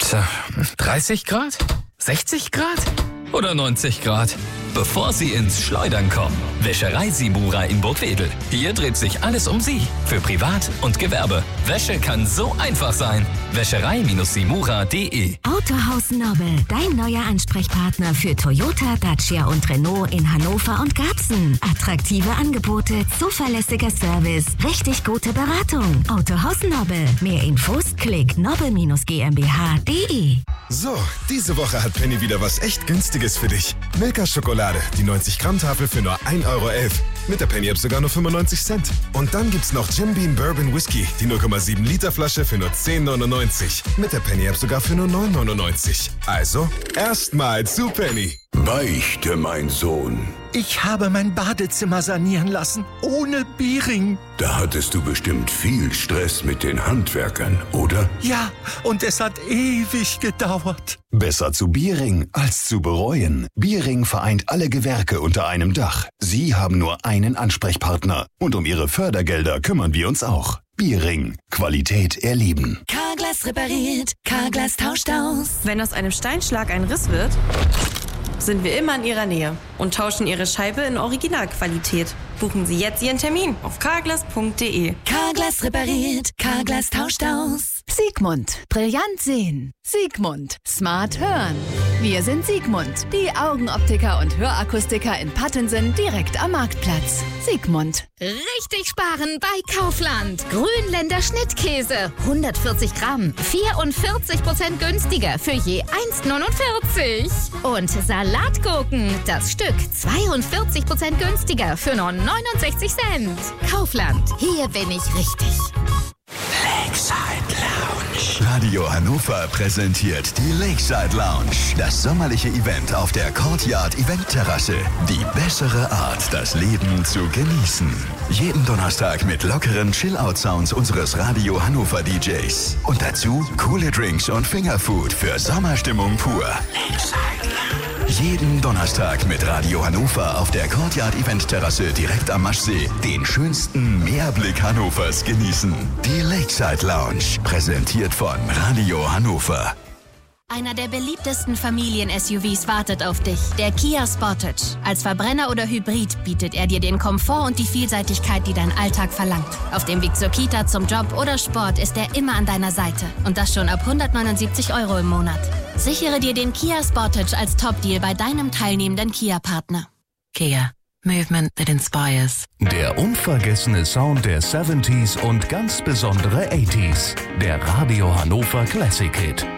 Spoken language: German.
Tja, 30 Grad? 60 Grad? Oder 90 Grad? Bevor Sie ins Schleudern kommen, Wäscherei Simura in Burgwedel. Hier dreht sich alles um Sie. Für Privat und Gewerbe. Wäsche kann so einfach sein. Wäscherei-simura.de. Autohaus Nobel, dein neuer Ansprechpartner für Toyota, Dacia und Renault in Hannover und Garbsen. Attraktive Angebote, zuverlässiger Service, richtig gute Beratung. Autohaus Nobel. Mehr Infos klick nobel-gmbh.de. So, diese Woche hat Penny wieder was echt Günstiges für dich. Milka Schokolade, die 90-Gramm-Tafel für nur 1,11 €. Mit der Penny-App sogar nur 95 Cent. Und dann gibt's noch Jim Beam Bourbon Whisky, die 0,7-Liter-Flasche für nur 10,99. Mit der Penny-App sogar für nur 9,99. Also, erstmal zu Penny. Beichte, mein Sohn. Ich habe mein Badezimmer sanieren lassen, ohne Biering. Da hattest du bestimmt viel Stress mit den Handwerkern, oder? Ja, und es hat ewig gedauert. Besser zu Biering als zu bereuen. Biering vereint alle Gewerke unter einem Dach. Sie haben nur einen Ansprechpartner. Und um Ihre Fördergelder kümmern wir uns auch. Biering. Qualität erleben. Carglass repariert, Carglass tauscht aus. Wenn aus einem Steinschlag ein Riss wird, sind wir immer in Ihrer Nähe und tauschen Ihre Scheibe in Originalqualität. Buchen Sie jetzt Ihren Termin auf carglass.de. Carglass repariert, Carglass tauscht aus. Sigmund. Brillant sehen. Sigmund. Smart hören. Wir sind Sigmund, die Augenoptiker und Hörakustiker in Pattensen direkt am Marktplatz. Sigmund. Richtig sparen bei Kaufland. Grünländer Schnittkäse. 140 Gramm. 44% günstiger für je 1,49. Und Salatgurken. Das Stück 42% günstiger für nur 69 Cent. Kaufland. Hier bin ich richtig. Lakeside Lounge. Radio Hannover präsentiert die Lakeside Lounge. Das sommerliche Event auf der Courtyard Eventterrasse. Die bessere Art, das Leben zu genießen. Jeden Donnerstag mit lockeren Chill-Out-Sounds unseres Radio Hannover DJs. Und dazu coole Drinks und Fingerfood für Sommerstimmung pur. Lakeside Lounge. Jeden Donnerstag mit Radio Hannover auf der Courtyard Event-Terrasse direkt am Maschsee den schönsten Meerblick Hannovers genießen. Die Lakeside Lounge, präsentiert von Radio Hannover. Einer der beliebtesten Familien-SUVs wartet auf dich. Der Kia Sportage. Als Verbrenner oder Hybrid bietet er dir den Komfort und die Vielseitigkeit, die dein Alltag verlangt. Auf dem Weg zur Kita, zum Job oder Sport ist er immer an deiner Seite. Und das schon ab 179 € im Monat. Sichere dir den Kia Sportage als Top-Deal bei deinem teilnehmenden Kia-Partner. Kia. Movement that inspires. Der unvergessene Sound der 70s und ganz besondere 80s. Der Radio Hannover Classic Hit.